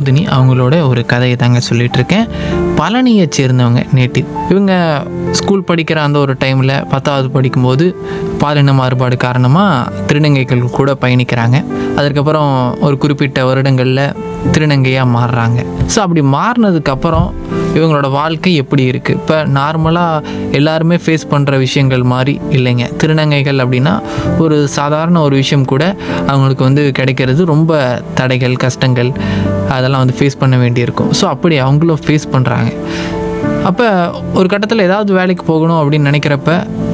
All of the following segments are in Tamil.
ரோதினி அவங்களோட ஒரு கதையை தாங்க சொல்லிகிட்டு இருக்கேன். பழனியை சேர்ந்தவங்க நேட்டிவ். இவங்க ஸ்கூல் படிக்கிற அந்த ஒரு டைமில் 10வது படிக்கும்போது பாலின மாறுபாடு காரணமாக திருநங்கைகள் கூட பயணிக்கிறாங்க. அதுக்கப்புறம் ஒரு குறிப்பிட்ட வருடங்களில் திருநங்கையாக மாறுறாங்க. ஸோ அப்படி மாறினதுக்கப்புறம் இவங்களோட வாழ்க்கை எப்படி இருக்குது? இப்போ நார்மலாக எல்லாருமே ஃபேஸ் பண்ணுற விஷயங்கள் மாதிரி இல்லைங்க. திருநங்கைகள் அப்படின்னா ஒரு சாதாரண ஒரு விஷயம் கூட அவங்களுக்கு வந்து கிடைக்கிறது ரொம்ப தடைகள், கஷ்டங்கள் அதெல்லாம் வந்து ஃபேஸ் பண்ண வேண்டியிருக்கும். ஸோ அப்படி அவங்களும் ஃபேஸ் பண்ணுறாங்க. அப்போ ஒரு கட்டத்தில் ஏதாவது வேலைக்கு போகணும் அப்படின்னு நினைக்கிறப்ப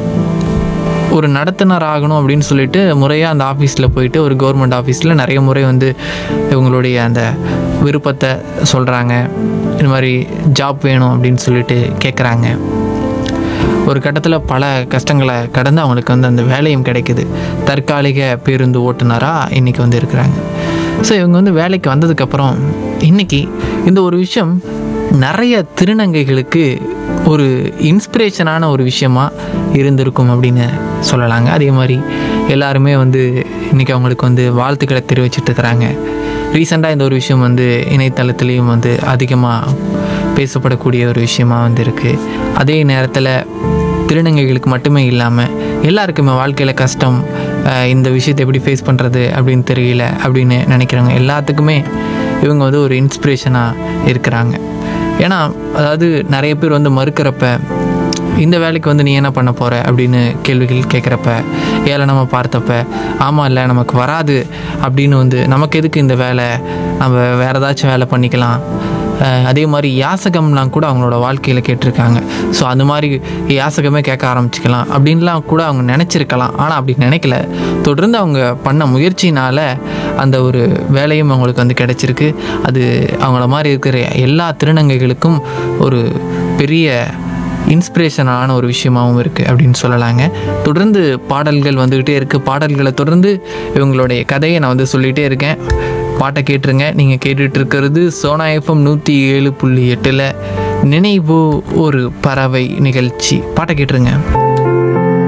ஒரு நடத்துனர் ஆகணும் அப்படின்னு சொல்லிட்டு முறையாக அந்த ஆஃபீஸில் போயிட்டு ஒரு கவர்மெண்ட் ஆஃபீஸில் நிறைய முறை வந்து இவங்களுடைய அந்த விருப்பத்தை சொல்கிறாங்க. இது மாதிரி ஜாப் வேணும் அப்படின்னு சொல்லிட்டு கேட்குறாங்க. ஒரு கட்டத்தில் பல கஷ்டங்களை கடந்து அவங்களுக்கு வந்து அந்த வேலையும் கிடைக்குது. தற்காலிக பேருந்து ஓட்டுநராக இன்றைக்கி வந்து இருக்கிறாங்க. ஸோ இவங்க வந்து வேலைக்கு வந்ததுக்கப்புறம் இன்றைக்கி இந்த ஒரு விஷயம் நிறைய திருநங்கைகளுக்கு ஒரு இன்ஸ்பிரேஷனான ஒரு விஷயமாக இருந்திருக்கும் அப்படின்னு சொல்லலாங்க. அதே மாதிரி எல்லாருமே வந்து இன்றைக்கி அவங்களுக்கு வந்து வாழ்த்துக்களை தெரிவிச்சிட்ருக்கிறாங்க. ரீசெண்டாக இந்த ஒரு விஷயம் வந்து இணையதளத்துலேயும் வந்து அதிகமாக பேசப்படக்கூடிய ஒரு விஷயமாக வந்து இருக்குது. அதே நேரத்தில் திருநங்கைகளுக்கு மட்டுமே இல்லாமல் எல்லாருக்குமே வாழ்க்கையில் கஷ்டம், இந்த விஷயத்தை எப்படி ஃபேஸ் பண்ணுறது அப்படின்னு தெரியல அப்படின்னு நினைக்கிறவங்க எல்லாத்துக்குமே இவங்க வந்து ஒரு இன்ஸ்பிரேஷனாக இருக்கிறாங்க. ஏன்னா அதாவது நிறைய பேர் வந்து மறுக்கிறப்ப இந்த வேலைக்கு வந்து நீ என்ன பண்ண போகிற அப்படின்னு கேள்விகள் கேட்குறப்ப ஏளனமாக பார்த்தப்ப ஆமாம் இல்லை நமக்கு வராது அப்படின்னு வந்து நமக்கு எதுக்கு இந்த வேலை, நம்ம வேறு ஏதாச்சும் வேலை பண்ணிக்கலாம். அதே மாதிரி யாசகம்லாம் கூட அவங்களோட வாழ்க்கையில் கேட்டிருக்காங்க. ஸோ அந்த மாதிரி யாசகமே கேட்க ஆரம்பிச்சிக்கலாம் அப்படின்லாம் கூட அவங்க நினச்சிருக்கலாம். ஆனால் அப்படி நினைக்கல. தொடர்ந்து அவங்க பண்ண முயற்சினால் அந்த ஒரு வேலையும் அவங்களுக்கு வந்து கிடச்சிருக்கு. அது அவங்கள மாதிரி இருக்கிற எல்லா திருநங்கைகளுக்கும் ஒரு பெரிய இன்ஸ்பிரேஷனான ஒரு விஷயமாகவும் இருக்குது அப்படின்னு சொல்லலாங்க. தொடர்ந்து பாடல்கள் வந்துக்கிட்டே இருக்குது. பாடல்களை தொடர்ந்து இவங்களுடைய கதையை நான் வந்து சொல்லிகிட்டே இருக்கேன். பாட்டை கேட்டுருங்க. நீங்கள் கேட்டுட்ருக்கிறது சோனா எஃப்எம் 107.8 நினைவு ஒரு பறவை நிகழ்ச்சி. பாட்டை கேட்டுருங்க.